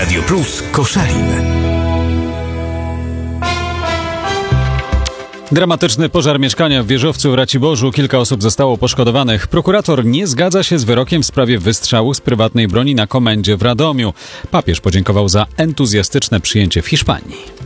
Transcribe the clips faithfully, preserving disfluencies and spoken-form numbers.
Radio Plus Koszalin. Dramatyczny pożar mieszkania w Wieżowcu w Raciborzu. Kilka osób zostało poszkodowanych. Prokurator nie zgadza się z wyrokiem w sprawie wystrzału z prywatnej broni na komendzie w Radomiu. Papież podziękował za entuzjastyczne przyjęcie w Hiszpanii.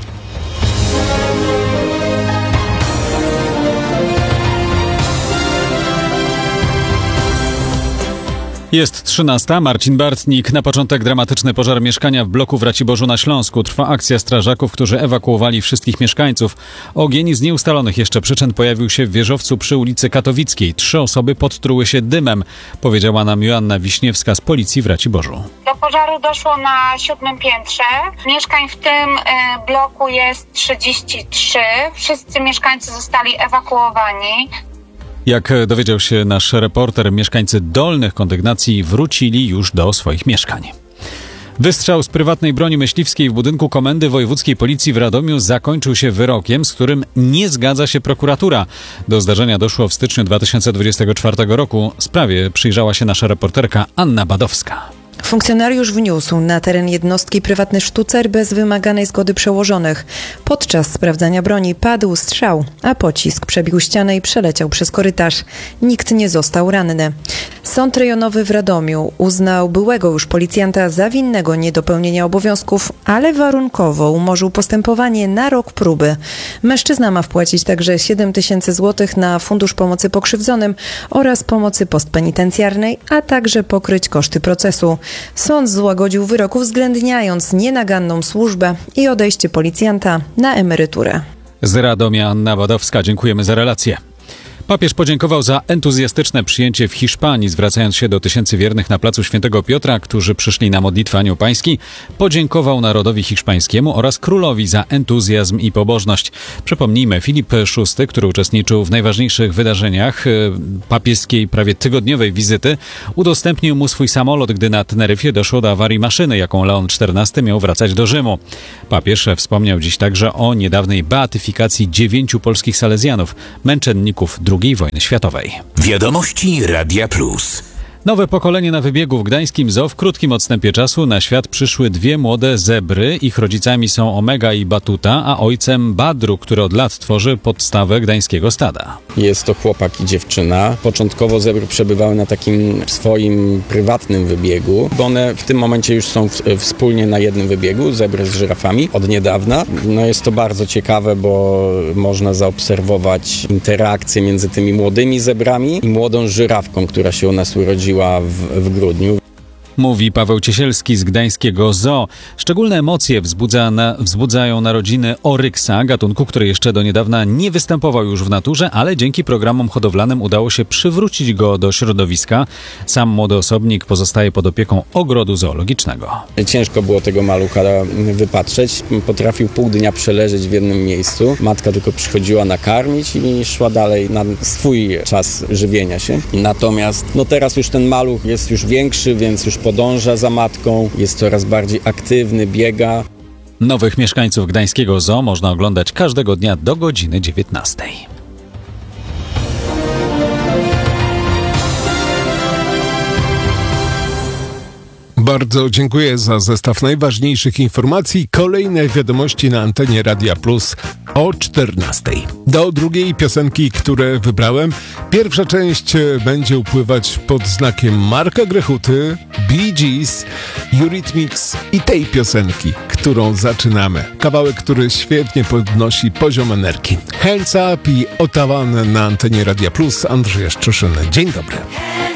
Jest trzynasta. Marcin Bartnik. Na początek dramatyczny pożar mieszkania w bloku w Raciborzu na Śląsku. Trwa akcja strażaków, którzy ewakuowali wszystkich mieszkańców. Ogień z nieustalonych jeszcze przyczyn pojawił się w Wieżowcu przy ulicy Katowickiej. Trzy osoby podtruły się dymem, powiedziała nam Joanna Wiśniewska z policji w Raciborzu. Do pożaru doszło na siódmym piętrze. Mieszkań w tym bloku jest trzydzieści trzy. Wszyscy mieszkańcy zostali ewakuowani. Jak dowiedział się nasz reporter, mieszkańcy dolnych kondygnacji wrócili już do swoich mieszkań. Wystrzał z prywatnej broni myśliwskiej w budynku Komendy Wojewódzkiej Policji w Radomiu zakończył się wyrokiem, z którym nie zgadza się prokuratura. Do zdarzenia doszło w styczniu dwa tysiące dwudziestego czwartego roku. Sprawie przyjrzała się nasza reporterka Anna Badowska. Funkcjonariusz wniósł na teren jednostki prywatny sztucer bez wymaganej zgody przełożonych. Podczas sprawdzania broni padł strzał, a pocisk przebił ścianę i przeleciał przez korytarz. Nikt nie został ranny. Sąd rejonowy w Radomiu uznał byłego już policjanta za winnego niedopełnienia obowiązków, ale warunkowo umorzył postępowanie na rok próby. Mężczyzna ma wpłacić także siedem tysięcy złotych na Fundusz Pomocy Pokrzywdzonym oraz pomocy postpenitencjarnej, a także pokryć koszty procesu. Sąd złagodził wyrok, uwzględniając nienaganną służbę i odejście policjanta na emeryturę. Z Radomia Anna Badowska, dziękujemy za relację. Papież podziękował za entuzjastyczne przyjęcie w Hiszpanii, zwracając się do tysięcy wiernych na placu Świętego Piotra, którzy przyszli na modlitwę Anioł Pański. Podziękował narodowi hiszpańskiemu oraz królowi za entuzjazm i pobożność. Przypomnijmy, Filip szósty, który uczestniczył w najważniejszych wydarzeniach papieskiej prawie tygodniowej wizyty, udostępnił mu swój samolot, gdy na Teneryfie doszło do awarii maszyny, jaką Leon czternasty miał wracać do Rzymu. Papież wspomniał dziś także o niedawnej beatyfikacji dziewięciu polskich salezjanów, męczenników drugiej wojny światowej. Wiadomości Radia Plus. Nowe pokolenie na wybiegu w gdańskim zoo. W krótkim odstępie czasu na świat przyszły dwie młode zebry. Ich rodzicami są Omega i Batuta, a ojcem Badru, który od lat tworzy podstawę gdańskiego stada. Jest to chłopak i dziewczyna. Początkowo zebry przebywały na takim swoim prywatnym wybiegu, bo one w tym momencie już są w, wspólnie na jednym wybiegu, zebry z żyrafami od niedawna. No jest to bardzo ciekawe, bo można zaobserwować interakcję między tymi młodymi zebrami i młodą żyrawką, która się u nas urodziła W, w grudniu. Mówi Paweł Ciesielski z gdańskiego zoo. Szczególne emocje wzbudza na, wzbudzają narodziny oryksa, gatunku, który jeszcze do niedawna nie występował już w naturze, ale dzięki programom hodowlanym udało się przywrócić go do środowiska. Sam młody osobnik pozostaje pod opieką ogrodu zoologicznego. Ciężko było tego malucha wypatrzeć. Potrafił pół dnia przeleżeć w jednym miejscu. Matka tylko przychodziła nakarmić i szła dalej na swój czas żywienia się. Natomiast no teraz już ten maluch jest już większy, więc już podąża za matką, jest coraz bardziej aktywny, biega. Nowych mieszkańców gdańskiego zoo można oglądać każdego dnia do godziny dziewiętnastej. Bardzo dziękuję za zestaw najważniejszych informacji. Kolejne wiadomości na antenie Radia Plus o czternastej. Do drugiej piosenki, które wybrałem. Pierwsza część będzie upływać pod znakiem Marka Grechuty, Bee Gees, Eurythmics i tej piosenki, którą zaczynamy. Kawałek, który świetnie podnosi poziom energii. Hands Up i Ottawa na antenie Radia Plus. Andrzej Szczeszyn. Dzień dobry.